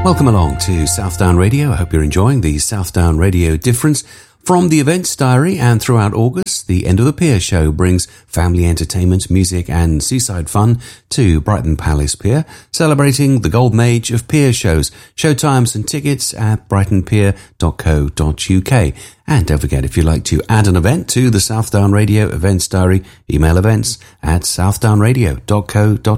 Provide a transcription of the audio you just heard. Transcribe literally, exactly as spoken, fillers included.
Welcome along to Southdown Radio. I hope you're enjoying the Southdown Radio difference. From the Events Diary and throughout August, the End of the Pier show brings family entertainment, music and seaside fun to Brighton Palace Pier, celebrating the golden age of pier shows. Showtimes and tickets at brighton pier dot co dot uk. And don't forget, if you'd like to add an event to the Southdown Radio Events Diary, email events at southdown radio dot co dot uk.